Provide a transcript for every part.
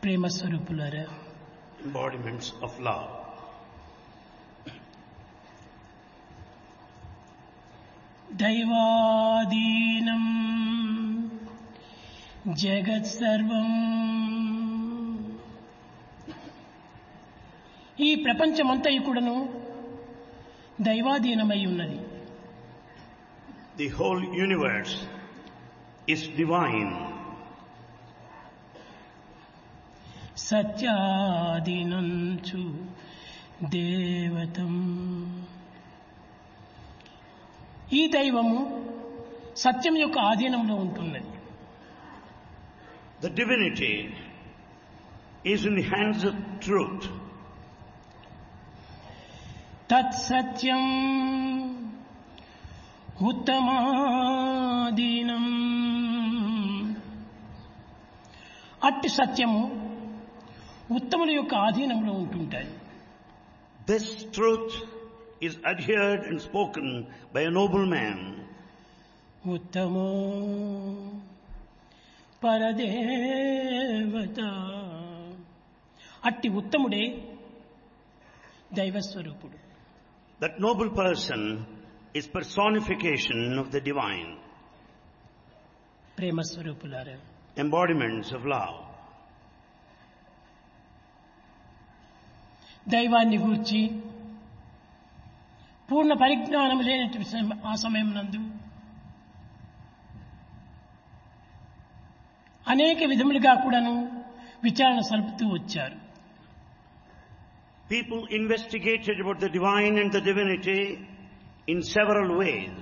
ప్రేమ స్వరూపులారా, embodiments of love. దైవాధీనం జగత్ సర్వం. ఈ ప్రపంచమంతా కూడాను దైవాధీనమై ఉన్నది. The whole universe is divine. సత్యాధీనంచు దేవతం. ఈ దైవము సత్యం యొక్క ఆధీనంలో ఉంటున్నది. The divinity is in the hands of truth. తత్సత్యం ఉత్తమాధీనం. అట్టి సత్యము ఉత్తముల యొక్క ఆధీనంలో ఉంటుంటాయి. This truth is adhered and spoken by a noble man. ఉత్తమో పరదేవత. అట్టి ఉత్తముడే దైవస్వరూపుడు. That noble person is personification of the divine. ప్రేమ స్వరూపులారా, Embodiments of love. దైవాన్ని గూర్చి పూర్ణ పరిజ్ఞానం లేనటువంటి ఆ సమయం నందు అనేక విధములుగా కూడాను విచారణ సలుపుతూ వచ్చారు. People investigated about the divine and the divinity in several ways.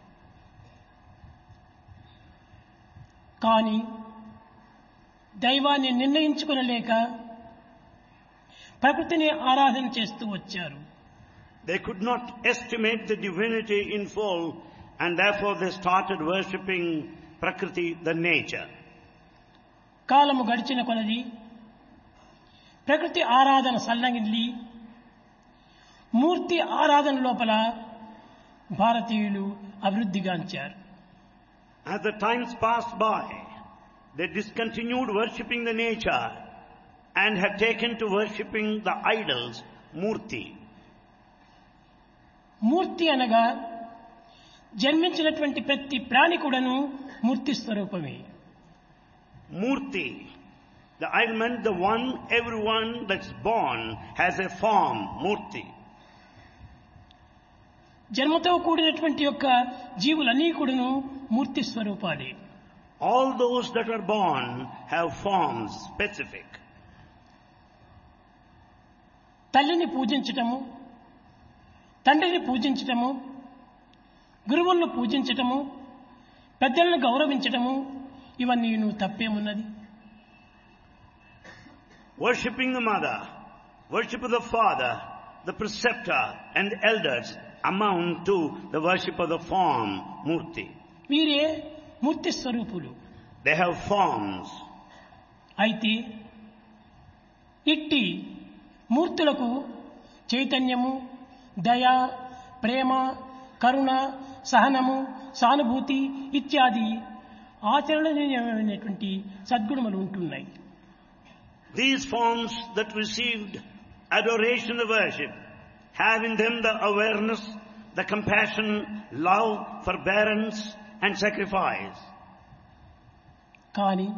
కానీ దైవాన్ని నిర్ణయించుకొనలేక ప్రకృతిని ఆరాధన చేస్తూ వచ్చారు. They could not estimate the divinity in full, and therefore they started worshipping Prakriti, the nature. కాలము గడిచిన కొలది ప్రకృతి ఆరాధన సల్లంగిల్లి మూర్తి ఆరాధన లోపల భారతీయులు అభివృద్ధిగాంచారు. As the times passed by, they discontinued worshipping the nature and have taken to worshipping the idols, Murti. మూర్తి అనగా జన్మించినటువంటి ప్రతి ప్రాణి కూడాను మూర్తి స్వరూపమే. Murti, the element, the one, everyone that's born has a form, Murti. జన్మతో కూడినటువంటి యొక్క జీవులన్నీ కూడాను మూర్తి స్వరూపాలే. All those that are born have forms specific. తల్లిని పూజించటము, తండ్రిని పూజించటము, గురువులను పూజించటము, పెద్దలను గౌరవించటము, ఇవన్నీ తప్పేమున్నది? Worshipping the mother, worship of the father, the preceptor and the elders amount to the worship of the form, Murti. వీరే మూర్తి స్వరూపులు. They have forms. అయితే ఇట్టి మూర్తులకు చైతన్యము, దయ, ప్రేమ, కరుణ, సహనము, సానుభూతి ఇత్యాది ఆచరణీయమైనటువంటి సద్గుణములు ఉంటున్నాయి. These forms that received adoration of worship have in them the awareness, the compassion, love, forbearance and sacrifice. కానీ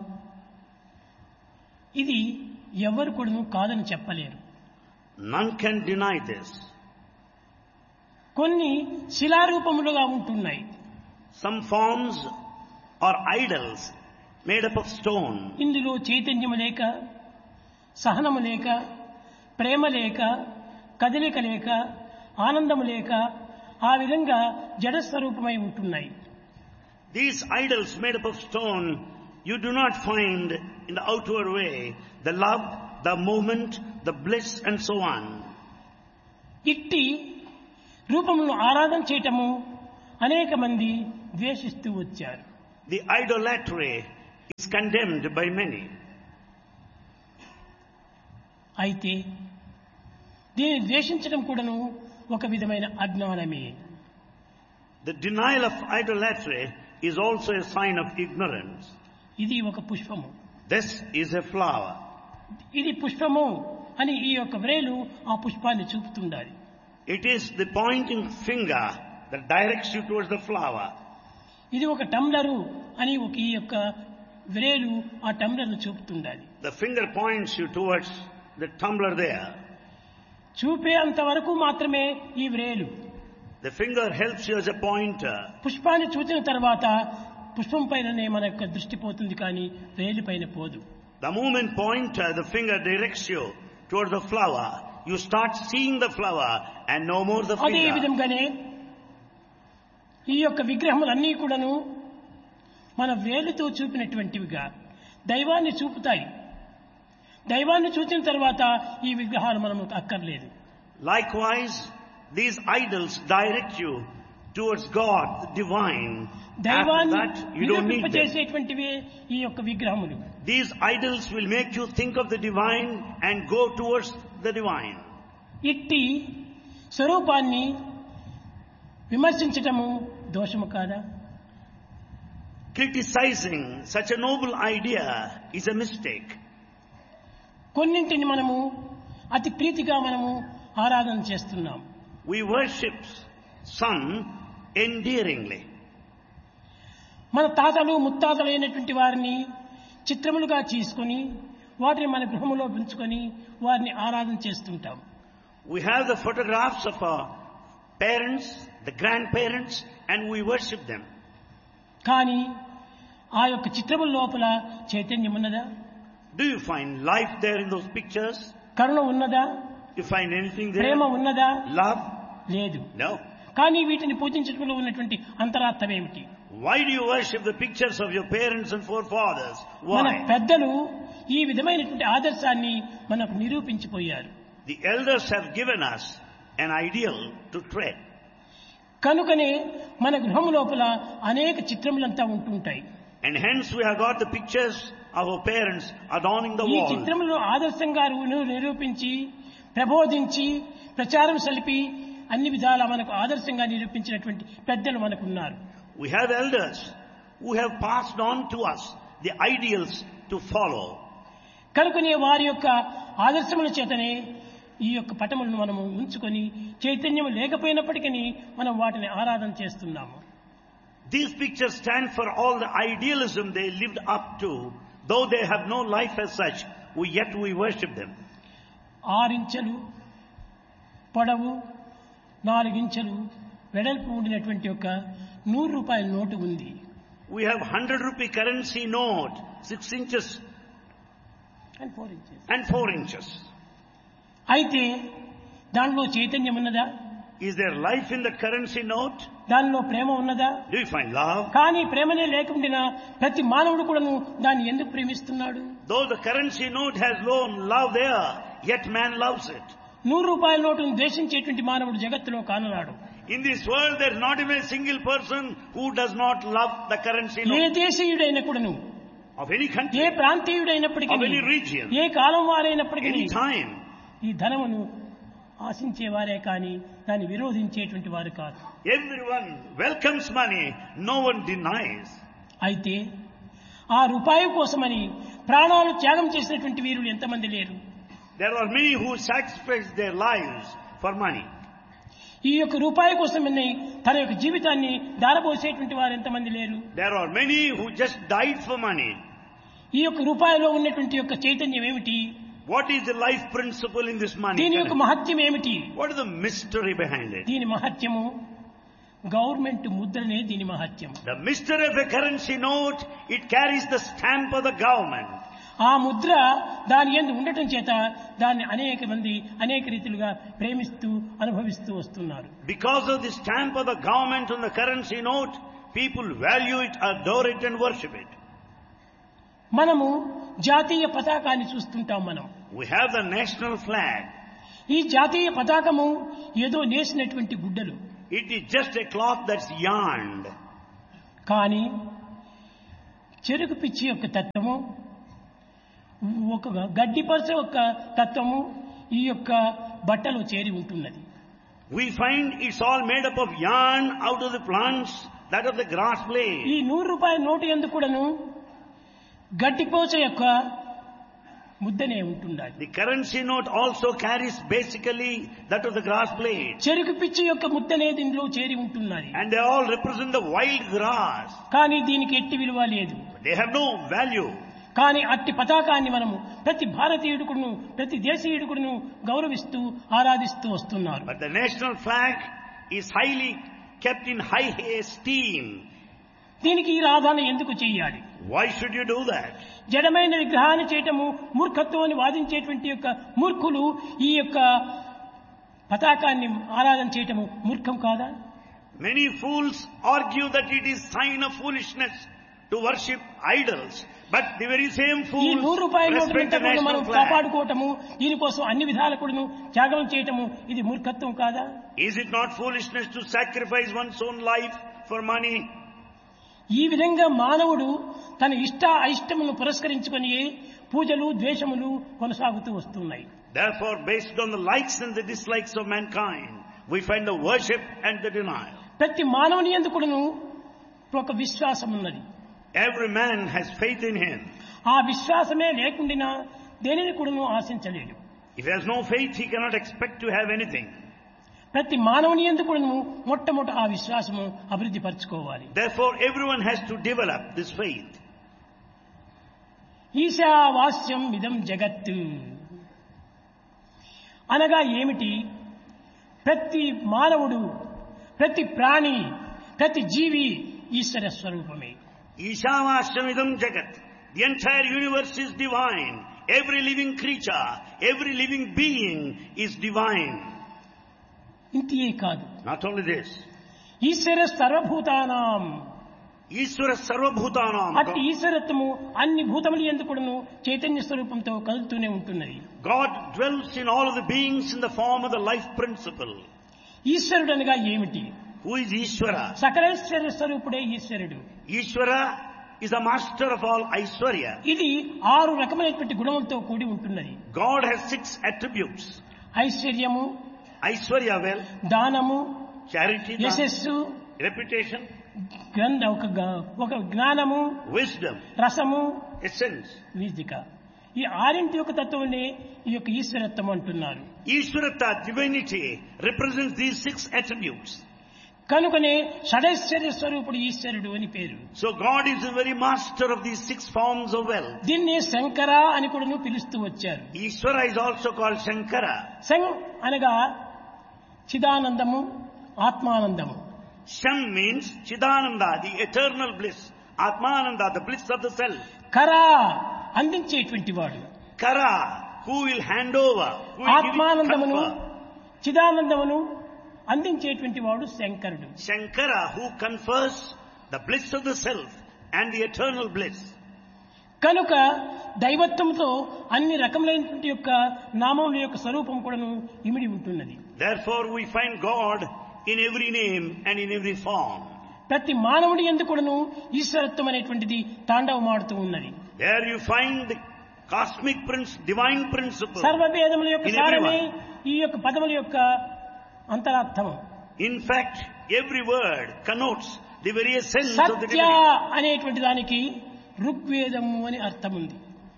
ఇది ఎవరు కూడాను కాదని చెప్పలేరు. None can deny this. కొన్ని శిలారూపములుగా ఉంటున్నాయి. Some forms are idols made up of stone. ఇందులో చైతన్యము లేక, సహనము లేక, ప్రేమ లేక, కదలిక లేక, ఆనందము లేక ఆ విధంగా జడ స్వరూపమై ఉంటున్నాయి. These idols made up of stone, you do not find in the outward way the love, the movement, the bliss and so on. ఇట్టి రూపములను ఆరాధన చేయటము అనేక మంది ద్వేషిస్తూ వచ్చారు. The idolatry is condemned by many. అయితే దీన్ని ద్వేషించడం కూడాను ఒక విధమైన అజ్ఞానమే. The denial of idolatry is also a sign of ignorance. ఇది ఒక పుష్పము. This is a flower. ఇది పుష్పము అని ఈ యొక్క వ్రేలు ఆ పుష్పాన్ని చూపుతుండాలి. It is the pointing finger that directs you towards the flower. ఇది ఒక టంబ్లరు అని ఒక ఈ యొక్క వ్రేలు ఆ టంబ్లర్ను చూపుతుండాలి. The finger points you towards the tumbler there. చూపే అంతవరకు మాత్రమే ఈ వ్రేలు. The finger helps you as a pointer. పుష్పాన్ని చూసిన తర్వాత పుష్పం పైననే మన యొక్క దృష్టి పోతుంది, కానీ వ్రేలు పైన పోదు. The moment pointer, the finger directs you towards the flower. You start seeing the flower and no more the అదే finger. విధంగానే ఈ యొక్క విగ్రహములన్నీ కూడాను మన వేలుతో చూపినటువంటివిగా దైవాన్ని చూపుతాయి. దైవాన్ని చూసిన తర్వాత ఈ విగ్రహాలు మనకు అక్కర్లేదు. Likewise, these idols direct you towards God, the divine. After దైవాన్ని that, you don't need them. నిరూపింపచేసేటువంటివే ఈ యొక్క విగ్రహములు. These idols will make you think of the divine and go towards the divine. ఇట్టి స్వరూపాన్ని విమర్శించటము దోషము కాదా? Criticizing such a noble idea is a mistake. కొన్నింటిని మనము అతి ప్రీతిగా మనము ఆరాధన చేస్తున్నాం. We worship some endearingly. మన తాతలు ముత్తాతలైనటువంటి వారిని చిత్రములుగా చేసుకొని వాటిని మన గృహములో ఉంచుకొని వారిని ఆరాధన చేస్తుంటాం. We have the photographs of our parents, the grandparents, and we worship them. కానీ ఆ యొక్క చిత్రముల లోపల చైతన్యం ఉన్నదా? Do you find life there in those pictures? కరుణ ఉన్నదా? You find anything there? ప్రేమ ఉన్నదా? Love? లేదు. No. కానీ వీటిని పూజించడంలో ఉన్నటువంటి అంతరార్థం ఏమిటి? Why do you worship the pictures of your parents and forefathers? మన Why? పెద్దలు ఈ విధమైనటువంటి ఆదర్శాన్ని మనకు నిరూపించిపోయారు. The elders have given us an ideal to tread. కనుకనే మన గృహము లోపల అనేక చిత్రములంతా ఉంటుంటాయి. And hence we have got the pictures of our parents adorning the ఈ wall. చిత్రములను ఆదర్శంగా నిరూపించి ప్రబోధించి ప్రచారం సలిపి అన్ని విధాల మనకు ఆదర్శంగా నిరూపించినటువంటి పెద్దలు మనకు ఉన్నారు. We have elders who have passed on to us the ideals to follow. కనుకనే వారి యొక్క ఆదర్శముల చేతనే ఈ యొక్క పటములను మనము ఉంచుకొని చైతన్యం లేకపోయినప్పటికీ మనం వాటిని ఆరాధన చేస్తున్నాము. These pictures stand for all the idealism they lived up to. Though they have no life as such, yet we worship them. 6 ఇంచెలు పొడవు 4 ఇంచెలు వెడల్పు ఉండినటువంటి ఒక 100 రూపాయల నోటు ఉంది. We have 100 rupee currency note, 6 inches and 4 inches. అయితే దానిలో చైతన్యం ఉన్నదా? Is there life in the currency note? దానిలో ప్రేమ ఉన్నదా? Do you find love? కానీ ప్రేమనే లేకుండా ప్రతి మానవుడు కూడాను దాన్ని ఎందుకు ప్రేమిస్తున్నాడు? Though the currency note has no love there, yet man loves it. 100 రూపాయల నోటును ద్వేషించేటువంటి మానవుడు జగత్తులో కానరాడు. In this world, there is not even a single person who does not love the currency A note. దేశీయుడైన కూడాను, Of any A country, ప్రాంతీయుడైనప్పటికీ, of any region, A column వారైనప్పటికీ any time. ఈ ధనమును ఆశించేవారే కానీ దాన్ని విరోధించేటువంటి వారు కాదు. Everyone welcomes money, no one denies. అయితే ఆ రూపాయి కోసమని ప్రాణాలు త్యాగం చేసినటువంటి వీరులు ఎంతమంది లేరు? There are many who sacrifice their lives for money. ఈ యొక్క రూపాయి కోసమని తన యొక్క జీవితాన్ని దారబోసేటువంటి వారు ఎంతమంది లేరు? There are many who just died for money. ఈ యొక్క రూపాయిలో ఉన్నటువంటి యొక్క చైతన్యం ఏమిటి? What is the life principle in this money? దీని యొక్క మహత్యం ఏమిటి? What is the mystery behind it? దీని మహత్యము గవర్నమెంట్ ముద్రనే దీని మహత్యం. The mystery of a currency note, it carries the stamp of the government. ఆ ముద్ర దాని యందు ఉండటం చేత దాన్ని అనేక మంది అనేక రీతిలుగా ప్రేమిస్తూ అనుభవిస్తూ వస్తున్నారు. Because of the stamp of the government on the currency note, people value it, adore it and worship it. మనము జాతీయ పతాకాన్ని చూస్తుంటాం. మనం We have the national flag. ఈ జాతీయ పతాకము ఏదో నేసినటువంటి గుడ్డలు. It is just a cloth that's yarned. కానీ చెరుకు పిచ్చి యొక్క తత్వము, ఒక గడ్డిపరచ యొక్క తత్వము ఈ యొక్క బట్టలో చేరి ఉంటున్నది. We find it's all made up of yarn out of the plants, that of the grass blade. ఈ 100 రూపాయల నోటు యందు కూడాను గడ్డిపోచ యొక్క ముద్దనే ఉంటుండాలి. The currency note also carries basically that of the grass blade. చెరుకు పిచ్చి యొక్క ముద్దనే దీనిలో చేరి ఉంటున్నది. And they all represent the wild grass. కానీ దీనికి ఎట్టి విలువ లేదు. They have no value. కానీ అట్టి పతాకాన్ని మనము ప్రతి భారతీయుడుకును ప్రతి దేశీయుడుకును గౌరవిస్తూ ఆరాధిస్తూ వస్తున్నారు. But the national flag is highly kept in high esteem. దీనికి ఈ ఆరాధన ఎందుకు చేయాలి? Why should you do that? జడమైన విగ్రహాన్ని చేయటము మూర్ఖత్వం అని వాదించేటువంటి యొక్క మూర్ఖులు ఈ యొక్క పతాకాన్ని ఆరాధన చేయటము మూర్ఖం కాదా? Many fools argue that it is sign of foolishness to worship idols. But the very same ఈ fools 100 రూపాయల respect నోటు the national మనం flag. కాపాడుకోవటము దీనికోసం అన్ని విధాల కూడాను త్యాగం చేయటము ఇది మూర్ఖత్వం కాదా? Is it not foolishness to sacrifice one's own life for money? ఈ విధంగా మానవుడు తన ఇష్ట అయిష్టములను పురస్కరించుకొని పూజలు ద్వేషములు కొనసాగుతూ వస్తున్నాయి. Therefore, based on the likes and the dislikes of mankind, we find the worship and the denial. ప్రతి మానవుని యందు కూడాను ఒక విశ్వాసం ఉన్నది. Every man has faith in him. ఆ విశ్వాసమే లేకుండా దేనిని కూడాను ఆశించలేడు. If he has no faith, he cannot expect to have anything. ప్రతి మానవుని యందు కూడాను మొట్టమొదట ఆ విశ్వాసము అభివృద్ధి పరచుకోవాలి. Therefore, everyone has to develop this faith. ఈశావాస్యం ఇదం జగత్తు అనగా ఏమిటి? ప్రతి మానవుడు, ప్రతి ప్రాణి, ప్రతి జీవి ఈశ్వర స్వరూపమే. Ishavashamidam Jagat. The entire universe is divine. Every living creature, every living being is divine. ఇంతే కాదు, Not only this. ఈశ్వర సర్వభూతానాం. Ishvara Sarvabhutanam. అట్టి ఈశ్వరత్వము అన్ని భూతముల యందు కూడాను చైతన్య స్వరూపంతో కదులుతూనే ఉంటున్నది. God dwells in all of the beings in the form of the life principle. ఈశ్వరుడు అనగా ఏమిటి? Who is Ishvara? సకలైశ్వర్య స్వరూపుడే ఈశ్వరుడు. Ishvara is the master of all Aishwarya. ఇది 6 రకమైనటువంటి గుణములతో కూడి ఉంటున్నది. God has 6 attributes. ఐశ్వర్యము, Aishwarya, wealth, దానము, charity, యశస్సు, reputation, ఒక జ్ఞానము, wisdom, రసము, essence. వీజిక. ఈ 6 యొక్క తత్వమునే ఈ యొక్క ఈశ్వరత్వం అంటున్నారు. Ishvarata, divinity, represents these 6 attributes. కనుకనే షడైశ్వర్య స్వరూపుడు ఈశ్వరుడు అని పేరు. So God is the very master of these 6 forms of wealth. దీన్ని శంకర అని కూడా పిలుస్తూ వచ్చారు. Ishvara is also called Shankara. శం అనగా చిదానందము, ఆత్మానందము. Sham means Chidananda, the eternal bliss. Atmananda, the bliss of the self. కరా అందించేటువంటి వాడు. Kara, who will hand over, who will give it ఆత్మానందమును, confer. చిదానందమును అందించేటువంటి వాడు శంకరుడు. Shankara, who confers the bliss of the self and the eternal bliss. కనుక దైవత్వంతో అన్ని రకములైనటువంటి యొక్క నామముల యొక్క స్వరూపం కూడాను ఇమిడి ఉంటున్నది. Therefore, we find God in every name and in every form. ప్రతి మానవుడి యందు కూడాను ఈశ్వరత్వం అనేటువంటిది తాండవమాడుతూ ఉన్నది. There you find the cosmic divine principle. సర్వవేదముల యొక్క In సారమే everyone. ఈ యొక్క పదముల యొక్క అంతరార్థము. In fact, every word connotes the very essence of the Satya divinity. అనేటువంటి దానికి ఋగ్వేదము అని అర్థం ఉంది.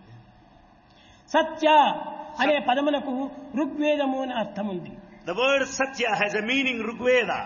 సత్య అనే పదమునకు ఋగ్వేదము అని అర్థం ఉంది. The word Satya has a meaning Rigveda.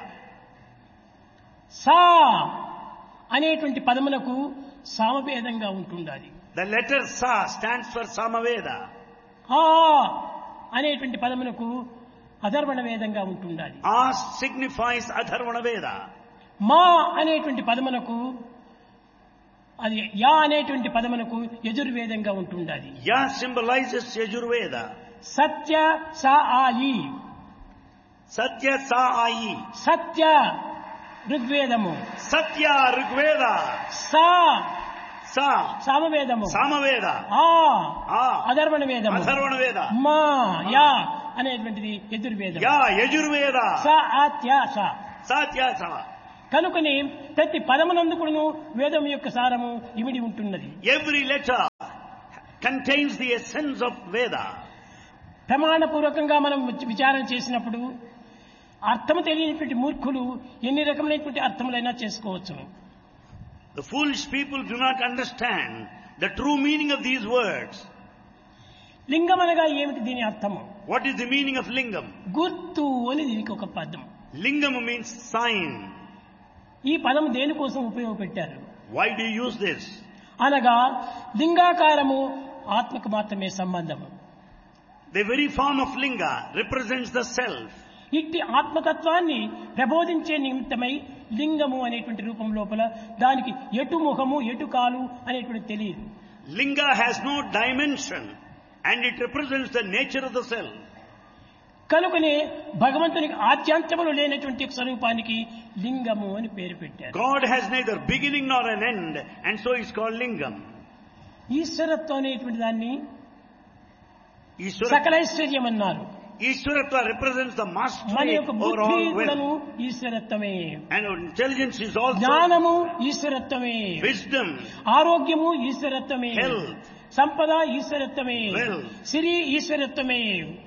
సా అనేటువంటి పదమునకు సామవేదంగా ఉంటుండాలి. The letter Sa stands for Samaveda. ఆ అనేటువంటి పదమునకు అధర్వణ వేదంగా ఉంటుండాలి. As signifies Atharvana Veda. మా అనేటువంటి పదమునకు అది యా అనేటువంటి పదమునకు యజుర్వేదంగా ఉంటుండాలి. Ya symbolizes Yajurveda. సత్య సా ఆయి. Satya Sa Ayi. సత్య ఋగ్వేదము, Satya Rigveda. సా Sa సామవేదము, Samaveda. ఆ A అధర్వణ వేదము, Atharvana Veda. మా యా అనేటువంటిది యజుర్వేదం. Ya Yajurveda. సా ఆత్య సా. Satya Sa. కనుకనే ప్రతి పదమునందు కూడాను వేదం యొక్క సారము ఇమిడి ఉంటున్నది. Every letter contains the essence of Veda. ప్రమాణపూర్వకంగా మనం విచారణ చేసినప్పుడు అర్థము తెలియనటువంటి మూర్ఖులు ఎన్ని రకములైనటువంటి అర్థములైనా చేసుకోవచ్చును. The foolish people do not understand the true meaning of these words. లింగం అనగా ఏమిటి దీని అర్థము? What is the meaning of lingam? గుర్తు అని దీనికి ఒక పదం. Lingam means sign. ఈ పదం దేనికోసం ఉపయోగపెట్టారు? Why do you use this? అనగా లింగాకారము ఆత్మకు మాత్రమే సంబంధము. The very form of linga represents the self. ఇట్టి ఆత్మతత్వాన్ని ప్రబోధించే నిమిత్తమై లింగము అనేటువంటి రూపం లోపల దానికి ఎటు ముఖము ఎటు కాలు అనేటువంటి తెలియదు. Linga has no dimension and it represents the nature of the self. కనుకనే భగవంతునికి ఆద్యాంతములు లేనటువంటి స్వరూపానికి లింగము అని పేరు పెట్టారు. God has neither beginning nor an end, and so it's called lingam. ఈశ్వరత్వం అనేటువంటి దాన్ని Ishwara, సకలైశ్వర్యం అన్నారు. Ishwaratva represents the మన mastery యొక్క over బుద్ధి all కూడాను wealth. ఈశ్వరత్వమే, And intelligence is also జ్ఞానము ఈశ్వరత్వమే, wisdom, ఆరోగ్యము ఈశ్వరత్వమే, health, సంపద ఈశ్వరత్వమే, Wealth. Siri ఈశ్వరత్వమే.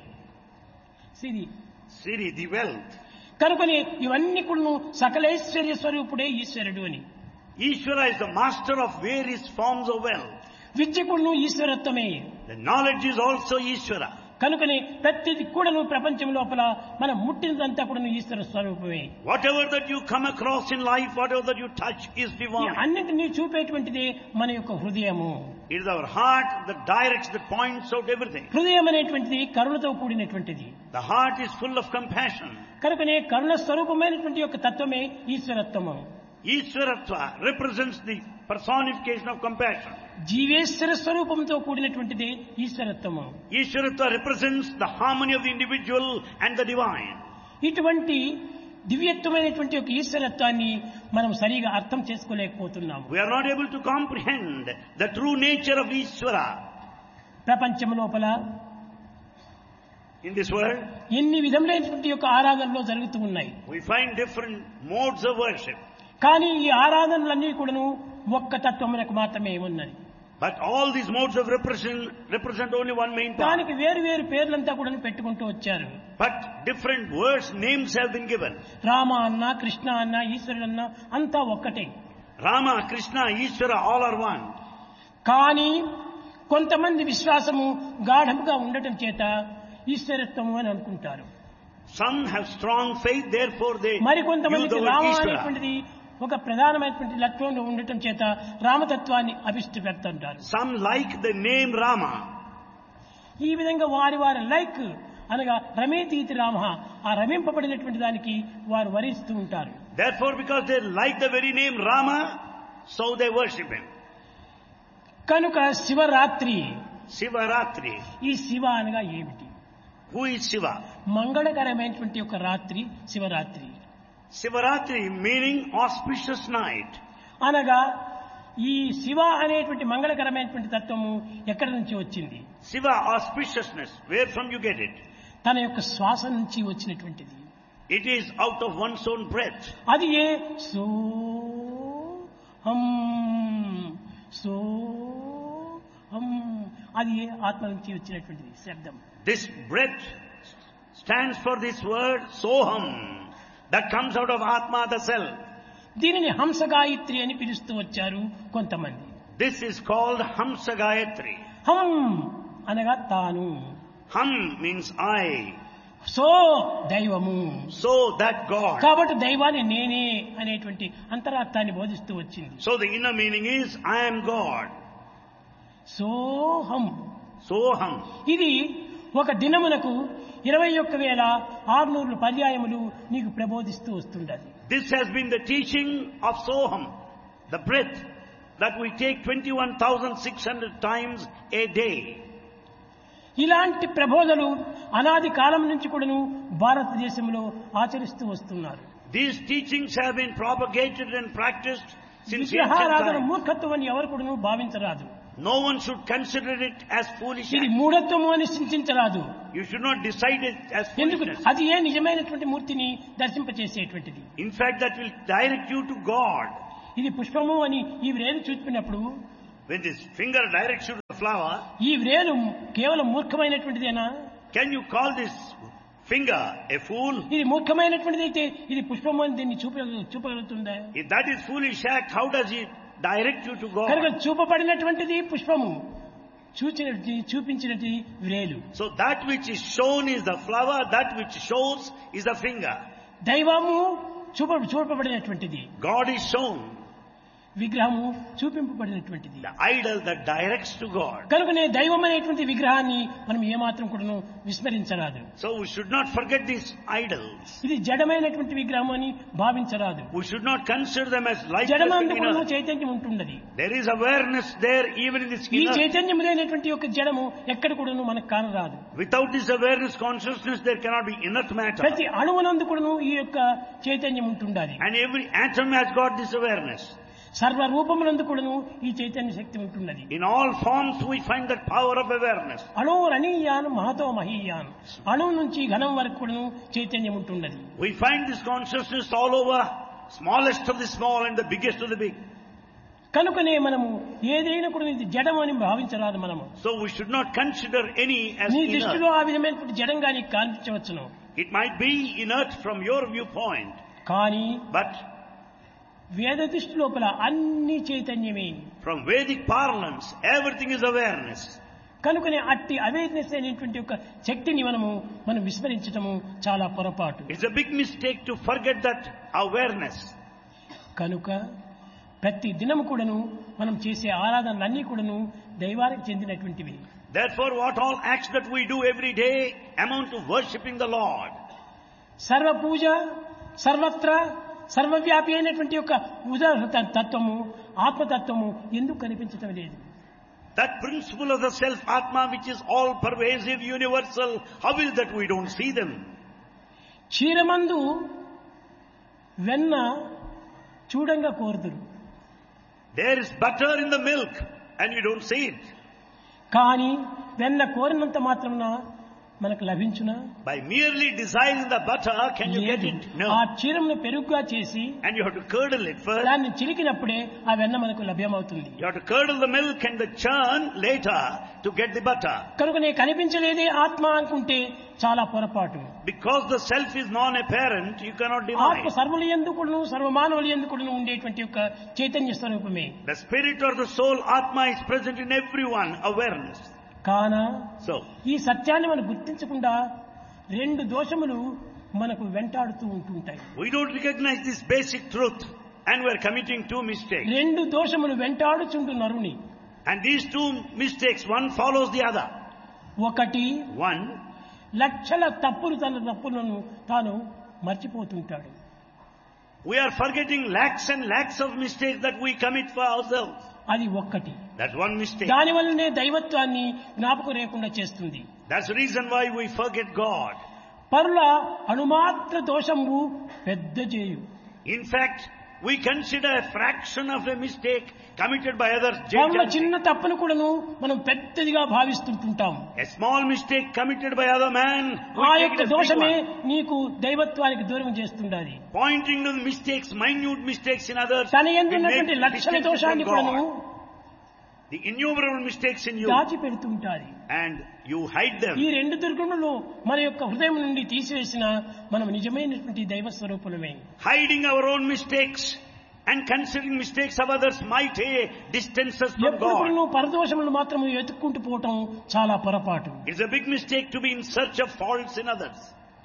Siri Siri, the wealth. కనుకని ఇవన్నీ కూడా సకలైశ్వర్య స్వరూపుడే ఈశ్వరుడు అని. Ishvara is the master of various forms of wealth. విద్య కూడాను ఈశ్వరత్వమే. The knowledge is also Ishvara. కనుకని ప్రతిది కూడాను ప్రపంచం లోపల మనం ముట్టినదంతా కూడాను ఈశ్వర స్వరూపమే. Whatever that you come across in life, whatever that you touch is ఈ divine. అన్నిటినీ చూపేటువంటిది మన యొక్క హృదయము. It is our heart that directs, that points out everything. హృదయం అనేటువంటిది కరుణతో కూడినటువంటిది. The heart is full of compassion. కనుకనే కరుణ స్వరూపమైనటువంటి యొక్క తత్వమే ఈశ్వరత్వము. Ishwaratva represents the personification of compassion. జీవేశ్వర స్వరూపంతో కూడినటువంటిది ఈశ్వరత్వము. Ishwaratva represents the harmony of the individual and the divine. ఇటువంటి దివ్యత్వమైనటువంటి యొక్క ఈశ్వరత్వాన్ని మనం సరిగా అర్థం చేసుకోలేకపోతున్నాము. We are not able to comprehend the true nature of Ishvara. ప్రపంచం లోపల In this world, ఎన్ని విధములైనటువంటి యొక్క ఆరాధనలు జరుగుతూ ఉన్నాయి. we find different modes of worship. కానీ ఈ ఆరాధనలన్నీ కూడాను ఒక్క తత్వమునకు మాత్రమే ఉన్నది. But all these modes of represent only one main part. దానికి వేరు వేరు పేర్లంతా కూడా పెట్టుకుంటూ వచ్చారు. But different words, names have been given. Rama అన్న, కృష్ణ అన్న, ఈశ్వరుడు అన్న అంతా ఒక్కటే. Rama, Krishna, Ishvara, all are one. కానీ కొంతమంది విశ్వాసము గాఢముగా ఉండటం చేత ఈశ్వరత్వము అని అనుకుంటారు. Some have strong faith, therefore they use మరికొంతమందికి the word రామ Ishvara. అనేటువంటిది ఒక ప్రధానమైనటువంటి లక్ష్యంలో ఉండటం చేత రామతత్వాన్ని అభిష్టిపెడుతుంటారు. Some like the name Rama. ఈ విధంగా వారి వారి లైక్ అనగా రమేతీతి రామ, ఆ రమింపబడినటువంటి దానికి వారు వరిస్తూ ఉంటారు. Therefore, because they like the very name Rama, so they worship him. కనుక శివరాత్రి, Sivaratri. ఈ శివ అనగా ఏమిటి? Who is Shiva? మంగళకరమైనటువంటి ఒక రాత్రి Shivaratri Sivaratri meaning auspicious night. అనగా ఈ శివ అనేటువంటి మంగళకరమైనటువంటి తత్వము ఎక్కడి నుంచి వచ్చింది? Shiva, auspiciousness. Where from you get it? తన యొక్క శ్వాస నుంచి వచ్చినటువంటిది. It is out of one's own breath. అది ఏ సో హం సో హం, అది ఏ ఆత్మ నుంచి వచ్చినటువంటిది శబ్దం. This breath stands for this word Soham, that comes out of Atma, the self. దీనిని హంస గాయత్రి అని పిలుస్తూ వచ్చారు కొంతమంది. This is called Hamsa Gayatri. హం అనగా తాను, Ham means I. సో దైవము. So that God. కాబట్టి దైవాన్ని నేనే అనేటువంటి అంతరార్థాన్ని బోధిస్తూ వచ్చింది. So the inner meaning is I am God. సోహం. Soham. ఇది ఒక దినమునకు 21,600 పర్యాయములు నీకు ప్రబోధిస్తూ వస్తుండది. This has been the teaching of Soham, the breath that we take 21,600 times a day. ఇలాంటి ప్రబోధలు అనాది కాలం నుంచి కూడాను భారతదేశంలో ఆచరిస్తూ వస్తున్నారు. These teachings have been propagated and practiced since ancient విగ్రహారాధన times. మూర్ఖత్వం అని ఎవరు కూడాను భావించరాదు. No one should consider it as foolish. ఇది మూఢత్వము అని చింతించరాదు. You should not decide it as ఎందుకు? foolishness. అది ఏ నిజమైనటువంటి మూర్తిని దర్శింపచేసేటువంటిది. In fact, that will direct you to God. ఇది పుష్పము అని ఈ వ్రేలు చూపినప్పుడు, When this finger directs you to the flower, ఈ వ్రేలు కేవలం మూర్ఖమైనటువంటిదేనా? can you call this finger a fool? ఇది మూర్ఖమైనటువంటిది అయితే ఇది పుష్పము అని దీన్ని చూపగలుగుతుందా? If that is foolish act, how does it direct you to కనుక God? చూపబడినటువంటిది పుష్పము. చూపించినది వ్రేలు. So that which is shown is the flower, that which shows is the finger. దైవము చూపబడినటువంటిది, God is shown, విగ్రహము చూపింపబడినటువంటిది. the idol that directs to God. కనుకనే దైవం అనేటువంటి విగ్రహాన్ని మనం ఏమాత్రం కూడా విస్మరించరాదు. So we should not forget these idols. ఇది జడమైనటువంటి విగ్రహం అని భావించరాదు. We should not consider them as lifeless జడమందు in కూడా earth. చైతన్యం ఉంటున్నది. There is awareness there even in this ఈ inner. చైతన్యం లేనటువంటి యొక్క జడము ఎక్కడ కూడా మనకు కానరాదు. Without this awareness, consciousness, there cannot be inert matter. ప్రతి అణువునందు కూడా ఈ యొక్క చైతన్యం ఉంటుండాలి. And every atom has got this awareness. సర్వ రూపమునందు కూడాను ఈ చైతన్య శక్తి ఉంటున్నది. In all forms we find that power of awareness. అణువురణీయాన్ Mahato మహీయాన్, అణువు నుంచి ఘనం వరకు కూడాను చైతన్యం ఉంటున్నది. We find this consciousness all over, smallest of the small and the biggest of the big. కనుకనే మనము ఏదైనా కూడా ఇది జడం అని భావించరాదు మనము. So we should not consider any as నీ inert. దృష్టిలో ఆ విధమైనటువంటి జడంగా నీకు కనిపించవచ్చును. It might be inert from your viewpoint, కానీ but వేద దృష్టి లోపల అన్ని చైతన్యమే. from Vedic parlance, everything is awareness. కనుకనే అట్టి అవేర్నెస్ అనేటువంటి ఒక శక్తిని మనం విస్మరించటము చాలా పొరపాటు. It's a big mistake to forget that awareness. కనుక ప్రతి దినము కూడాను మనం చేసే ఆరాధనలన్నీ కూడాను దైవానికి చెందినటువంటివి. Therefore, what all acts that we do every day amount to worshipping the Lord. సర్వ పూజ సర్వత్ర సర్వవ్యాపి అయినటువంటి యొక్క తత్వము ఆత్మతత్వము ఎందుకు కనిపించటం లేదు? That principle of the self Atma, which is all pervasive, universal, how is that we don't see them? క్షీరమందు వెన్న చూడంగా కోరుదురు. There is butter in the milk and you don't see it. కానీ వెన్న కోరినంత మాత్రమున మనకు లభించునా? By merely desiring the butter, can you get it? ఆ No. క్షీరమును పెరుగుగా చేసి And you have to curdle it first. దాన్ని చిలికినప్పుడే ఆ వెన్న మనకు లభ్యమవుతుంది. You have to curdle the milk and the churn later to get the butter. కనుక నీ కనిపించలేదే ఆత్మ అనుకుంటే చాలా పొరపాటు. Because the self is non-apparent, you cannot ఆత్మ divide. సర్వులు ఎందుకును సర్వమానవులు ఎందుకును ఉండేటువంటి యొక్క చైతన్య స్వరూపమే. The spirit or the soul, Atma, is present in everyone, awareness. కాన So, ఈ సత్యాన్ని మనం గుర్తించకుండా రెండు దోషములు మనకు వెంటాడుతూ ఉంటుంటాయి. we don't recognize this basic truth and we are committing two mistakes. రెండు దోషములు వెంటాడుచుంటు నరుని. And these two mistakes, one follows the other. ఒకటి One, లక్షల తన తప్పులను తాను మర్చిపోతుంటాడు. we are forgetting lakhs and lakhs of mistakes that we commit for ourselves. అది ఒక్కటి. That's one mistake. దాని వల్లనే దైవత్వాన్ని జ్ఞాపకం లేకుండా చేస్తుంది. That's the reason why we forget God. పరుల అణుమాత్ర దోషము పెద్ద చేయు. In fact, we consider a fraction of a mistake committed by others. పరుల చిన్న తప్పును కూడాను మనం పెద్దదిగా భావిస్తుంటాం. A small mistake committed by other man, we ఆ take యొక్క it as big దోషమే one. నీకు దైవత్వానికి దూరం చేస్తుండాలి. Pointing to the mistakes, minute mistakes in others, తన will ఎందున్నటువంటి make లక్షల distances దోషాన్ని from కూడాను God. The innumerable mistakes in you, దాచిపెడుతుంటాది. and you hide them. ఈ రెండు దుర్గుణులు మన యొక్క హృదయం నుండి తీసివేసిన మనం నిజమైనటువంటి దైవ స్వరూపులమే. Hiding our own mistakes and considering mistakes of others might distance us from ఎప్పుడు God. నువ్వు పరదోషములు మాత్రము ఎత్తుక్కుంటూ పోవటం చాలా పొరపాటు. It's a big mistake to be in search of faults in others.